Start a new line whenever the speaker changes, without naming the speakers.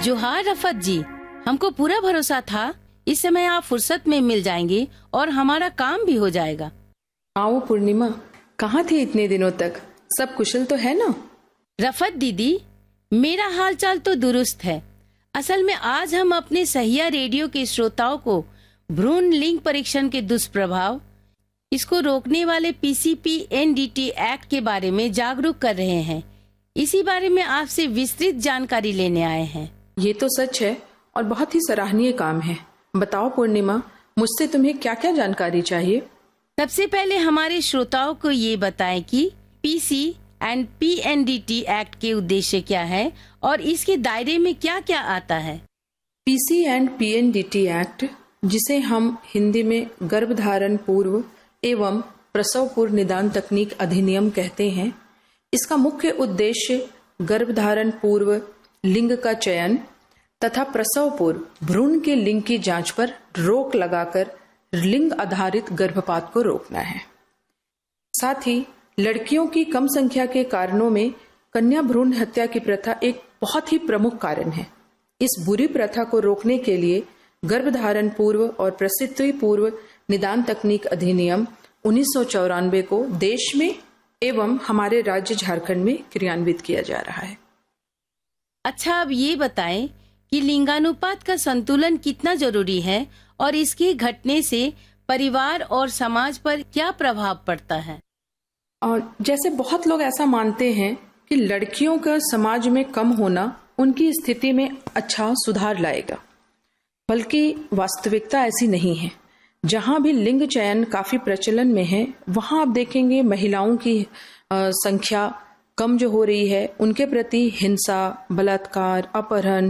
जोहार रफत जी, हमको पूरा भरोसा था इस समय आप फुर्सत में मिल जाएंगे और हमारा काम भी हो जाएगा।
आओ पूर्णिमा, कहाँ थी इतने दिनों तक? सब कुशल तो है ना?
रफत दीदी, मेरा हालचाल तो दुरुस्त है। असल में आज हम अपने सहिया रेडियो के श्रोताओं को भ्रूण लिंग परीक्षण के दुष्प्रभाव, इसको रोकने वाले PCP-NDT एक्ट के बारे में जागरूक कर रहे हैं। इसी बारे में आपसे विस्तृत जानकारी लेने आए हैं।
ये तो सच है और बहुत ही सराहनीय काम है। बताओ पूर्णिमा, मुझसे तुम्हें क्या क्या जानकारी चाहिए?
सबसे पहले हमारे श्रोताओं को ये बताएं कि PCP-NDT एक्ट के उद्देश्य क्या है और इसके दायरे में क्या क्या आता है।
PC-NDT एक्ट, जिसे हम हिंदी में गर्भधारण पूर्व एवं प्रसव पूर्व निदान तकनीक अधिनियम कहते हैं, इसका मुख्य उद्देश्य गर्भधारण पूर्व लिंग का चयन तथा प्रसव पूर्व भ्रूण के लिंग की जांच पर रोक लगाकर लिंग आधारित गर्भपात को रोकना है। साथ ही लड़कियों की कम संख्या के कारणों में कन्या भ्रूण हत्या की प्रथा एक बहुत ही प्रमुख कारण है। इस बुरी प्रथा को रोकने के लिए गर्भधारण पूर्व और प्रसूति पूर्व निदान तकनीक अधिनियम 1994 को देश में एवं हमारे राज्य झारखंड में क्रियान्वित किया जा रहा है।
अच्छा, अब ये बताएं कि लिंगानुपात का संतुलन कितना जरूरी है और इसके घटने से परिवार और समाज पर क्या प्रभाव पड़ता है।
और जैसे बहुत लोग ऐसा मानते हैं कि लड़कियों का समाज में कम होना उनकी स्थिति में अच्छा सुधार लाएगा, बल्कि वास्तविकता ऐसी नहीं है। जहां भी लिंग चयन काफी प्रचलन में है, वहां आप देखेंगे महिलाओं की संख्या कम जो हो रही है, उनके प्रति हिंसा, बलात्कार, अपहरण,